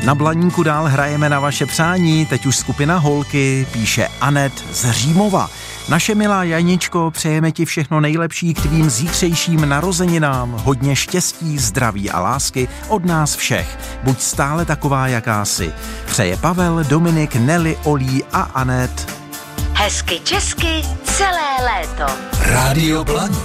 Na Blaníku dál hrajeme na vaše přání, teď už skupina Holky, píše Anet z Římova. Naše milá Janičko, přejeme ti všechno nejlepší k tvým zítřejším narozeninám, hodně štěstí, zdraví a lásky od nás všech. Buď stále taková, jaká jsi. Přeje Pavel, Dominik, Nelly, Olí a Anet. Hezky česky celé léto. Rádio Blaník.